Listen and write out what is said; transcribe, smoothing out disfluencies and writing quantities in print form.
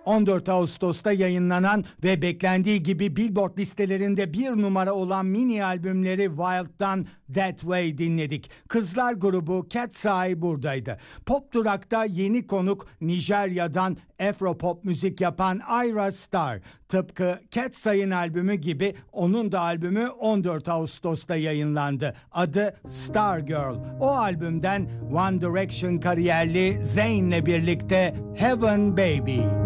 14 Ağustos'ta yayınlanan ve beklendiği gibi Billboard listelerinde bir numara olan mini albümleri Wild'dan That Way dinledik. Kızlar grubu Cat's Eye buradaydı. Pop Durak'ta yeni konuk Nijerya'dan Afropop müzik yapan Ayra Starr. Tıpkı Cat's Eye'in albümü gibi onun da albümü 14 Ağustos'ta yayınlandı. Adı Star Girl. O albümden One Direction kariyerli Zayn'le birlikte Heaven Baby.